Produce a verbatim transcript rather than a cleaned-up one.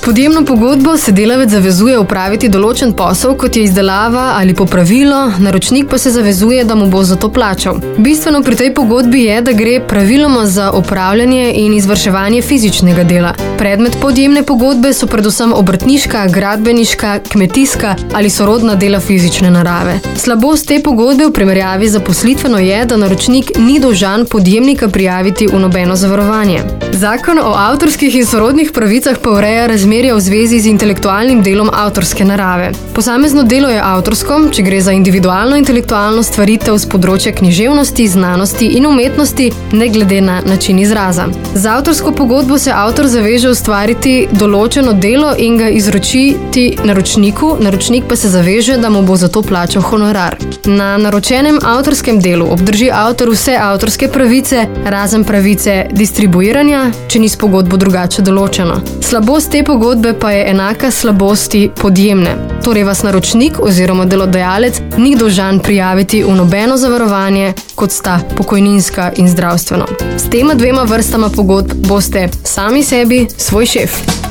podjemno pogodbo se delavec zavezuje upraviti določen posel, kot je izdelava ali popravilo, naročnik pa se zavezuje, da mu bo za to plačal. Bistveno pri tej pogodbi je, da gre praviloma za opravljanje in izvrševanje fizičnega dela. Predmet podjemne pogodbe so predvsem obrtniška, gradbeniška, kmetijska ali sorodna dela fizične narave. Slabost te pogodbe v primerjavi z zaposlitveno je, da naročnik ni dolžan podjemnika prijaviti v nobeno zavarovanje. Zakon o avtorskih in sorodnih pravicah pa ureja razmerja v zvezi z intelektualnim delom avtorske narave. Posamezno delo je avtorsko, če gre za individualno intelektualno stvaritev z področja književnosti, znanosti in umetnosti, ne glede na način izraza. Z avtorsko pogodbo se avtor zaveže ustvariti določeno delo in ga izročiti naročniku, naročnik pa se zaveže, da mu bo za to plačal honorar. Na naročenem avtorskem delu obdrži avtor vse avtorske pravice, razen pravice distribuiranja, če ni s pogodbo drugače določeno. Slabost te pogodbe pa je enaka slabosti podjemne. Torej vas naročnik oziroma delodajalec ni dolžan prijaviti v nobeno zavarovanje, kot sta pokojninska in zdravstveno. S tema dvema vrstama pogodb boste sami sebi svoj šef.